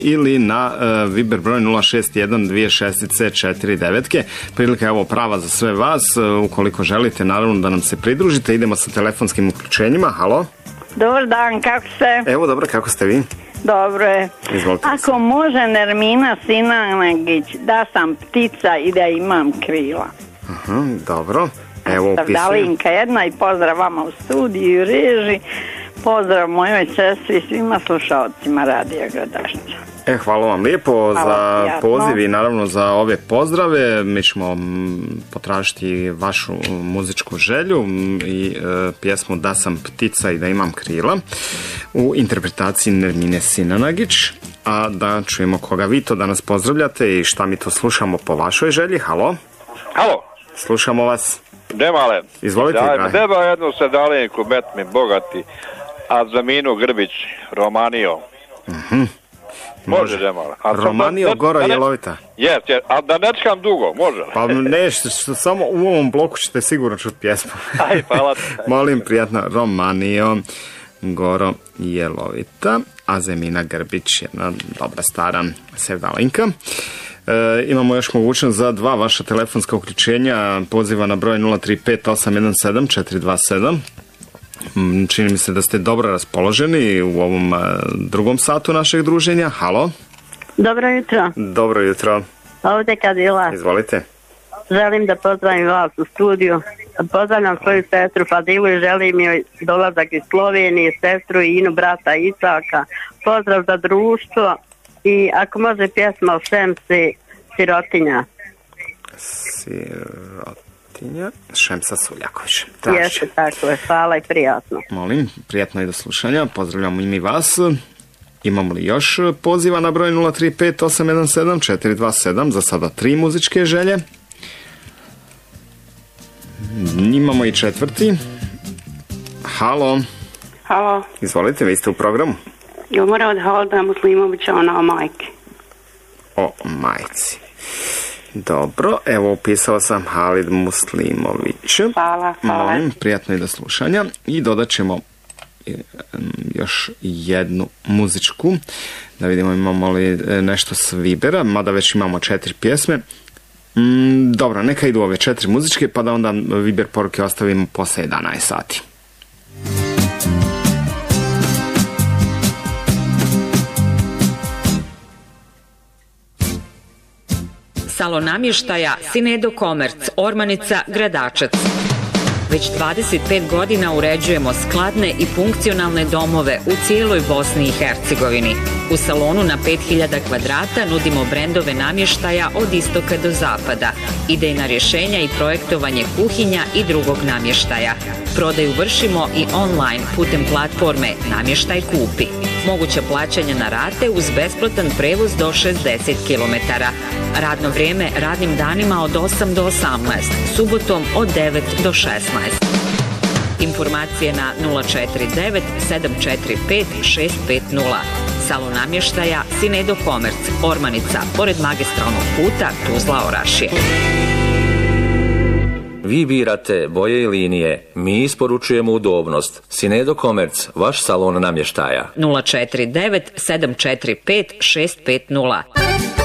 ili na Viber broj 061-264-9. Prilika je ovo prava za sve vas. Ukoliko želite, naravno, da nam se pridružite. Idemo sa telefonskim uključenjima. Halo? Dobar dan, kako ste? Evo, dobro, kako ste vi? Dobro je. Izvolite. Ako može Nermina Sinanagić, da sam ptica i da imam krila. Aha, dobro. Evo, upisujem. Dalinka jedna i pozdrav vama u studiju i reži. Pozdrav mojoj sestri i svima slušalcima Radija Gradašća. Hvala vam lijepo za poziv i naravno za ove pozdrave. Mi ćemo potražiti vašu muzičku želju i pjesmu Da sam ptica i da imam krila u interpretaciji Nermine Sinanagić. A da čujemo koga vi to danas pozdravljate i šta mi to slušamo po vašoj želji. Halo? Halo? Slušamo vas. Demale. Izvolite. Deba jednu sedalinku, bet mi bogati, a za Minu Grbić, Romanio. Može, Demale. Romanio, Gora Jelovita. Jes, a da ne čekam dugo, može. Pa ne, samo u ovom bloku ćete sigurno čuti pjesmu. Aj, hvala. Molim, prijatno. Romanio, Goro Jelovita, a Zemina Grbić, jedna dobra stara sevdalinka. Imamo još mogućnost za dva vaša telefonska uključenja. Poziva na broj 035-817-427. Čini mi se da ste dobro raspoloženi u ovom drugom satu našeg druženja. Halo? Dobro jutro. Dobro jutro. Ovdje Kadila. Izvolite. Želim da pozdravim vas u studiju. Pozdravljam svoju sestru Fadilu i želim joj dolazak iz Slovenije, sestru i Inu, brata Isaka. Pozdrav za društvo i ako može pjesma o Šemsi, Sirotinja. Sirotinja, Šemsa Suljaković. Jeste, tako je. Hvala i prijatno. Molim, prijatno i do slušanja. Pozdravljamo i mi vas. Imamo li još poziva na broj 035-817-427? Za sada 3 muzičke želje. Imamo i četvrti. Halo. Halo. Izvolite, vi ste u programu. Jo mora od Halida Muslimovića ona o majke. O majci. Dobro, evo upisao sam Halid Muslimović. Hvala. Molim, prijatno i do slušanja. I dodat ćemo još jednu muzičku. Da vidimo imamo li nešto s Vibera, mada već imamo 4 pjesme. Dobro, neka idu ove 4 muzičke, pa da onda Viber poruke ostavimo posle 11 sati. Salon namještaja Sinedo Komerc, Ormanica, Gradačac. Već 25 godina uređujemo skladne i funkcionalne domove u cijeloj Bosni i Hercegovini. U salonu na 5000 kvadrata nudimo brendove namještaja od istoka do zapada, idejna rješenja i projektovanje kuhinja i drugog namještaja. Prodaju vršimo i online putem platforme Namještaj kupi. Moguće plaćanje na rate uz besplatan prevoz do 60 km. Radno vrijeme radnim danima od 8 do 18, subotom od 9 do 16. Informacije na 049 745 650. Salon namještaja Sinedo Komerc, Ormanica, pored magistralnog puta Tuzla-Orašje. Vi birate boje i linije, mi isporučujemo udobnost. Sinedo Komerc, vaš salon namještaja. 049 745 650.